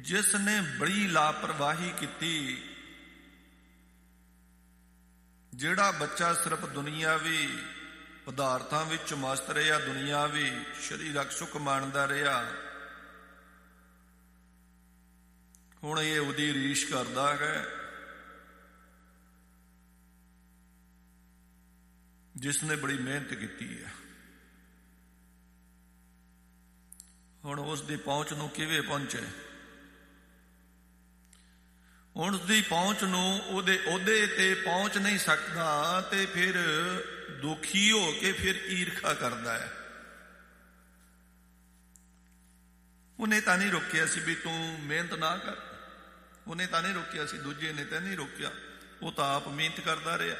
ਜਿਸ ਨੇ ਬੜੀ ਲਾਪਰਵਾਹੀ ਕੀਤੀ, ਜਿਹੜਾ ਬੱਚਾ ਸਿਰਫ ਦੁਨੀਆਵੀ ਪਦਾਰਥਾਂ ਵਿੱਚ ਮਸਤ ਰਿਹਾ, ਦੁਨੀਆਵੀ ਸਰੀਰਕ ਸੁੱਖ ਮਾਣਦਾ ਰਿਹਾ, ਹੁਣ ਇਹ ਉਹਦੀ ਰੀਸ ਕਰਦਾ ਹੈ ਜਿਸ ਨੇ ਬੜੀ ਮਿਹਨਤ ਕੀਤੀ ਹੈ। ਹੁਣ ਉਸ ਦੀ ਪਹੁੰਚ ਨੂੰ ਕਿਵੇਂ ਪਹੁੰਚੇ? ਹੁਣ ਉਸਦੀ ਪਹੁੰਚ ਨੂੰ ਉਹਦੇ ਅਹੁਦੇ ਤੇ ਪਹੁੰਚ ਨਹੀਂ ਸਕਦਾ ਤੇ ਫਿਰ ਦੁਖੀ ਹੋ ਕੇ ਫਿਰ ਈਰਖਾ ਕਰਦਾ ਹੈ। ਉਹਨੇ ਤਾਂ ਨਹੀਂ ਰੋਕਿਆ ਸੀ ਵੀ ਤੂੰ ਮਿਹਨਤ ਨਾ ਕਰ, ਉਹਨੇ ਤਾਂ ਨਹੀਂ ਰੋਕਿਆ ਸੀ, ਦੂਜੇ ਨੇ ਤਾਂ ਨਹੀਂ ਰੋਕਿਆ, ਉਹ ਤਾਂ ਆਪ ਮਿਹਨਤ ਕਰਦਾ ਰਿਹਾ।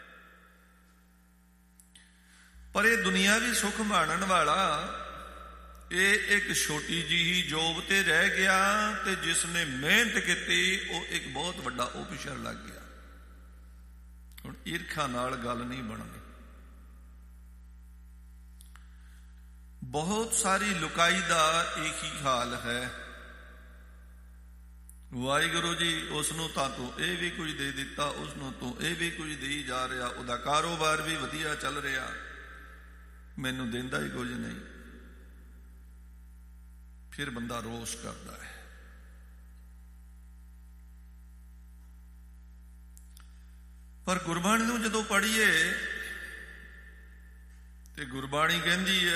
ਪਰ ਇਹ ਦੁਨੀਆਵੀ ਸੁੱਖ ਮਾਣਨ ਵਾਲਾ ਇਹ ਇੱਕ ਛੋਟੀ ਜਿਹੀ ਜੋਬ ਤੇ ਰਹਿ ਗਿਆ ਤੇ ਜਿਸ ਨੇ ਮਿਹਨਤ ਕੀਤੀ ਉਹ ਇੱਕ ਬਹੁਤ ਵੱਡਾ ਆਫਿਸਰ ਲੱਗ ਗਿਆ। ਹੁਣ ਈਰਖਾ ਨਾਲ ਗੱਲ ਨਹੀਂ ਬਣਦੀ। ਬਹੁਤ ਸਾਰੀ ਲੁਕਾਈ ਦਾ ਇੱਕ ਹੀ ਹਾਲ ਹੈ। ਵਾਹਿਗੁਰੂ ਜੀ ਉਸ ਨੂੰ ਤਾਂ ਤੂੰ ਇਹ ਵੀ ਕੁਝ ਦੇ ਦਿੱਤਾ, ਉਸ ਨੂੰ ਤੂੰ ਇਹ ਵੀ ਕੁਝ ਦੇਈ ਜਾ ਰਿਹਾ, ਉਹਦਾ ਕਾਰੋਬਾਰ ਵੀ ਵਧੀਆ ਚੱਲ ਰਿਹਾ, ਮੈਨੂੰ ਦਿੰਦਾ ਹੀ ਕੁਝ ਨਹੀਂ। ਫਿਰ ਬੰਦਾ ਰੋਸ ਕਰਦਾ ਹੈ। ਪਰ ਗੁਰਬਾਣੀ ਨੂੰ ਜਦੋਂ ਪੜ੍ਹੀਏ ਤੇ ਗੁਰਬਾਣੀ ਕਹਿੰਦੀ ਹੈ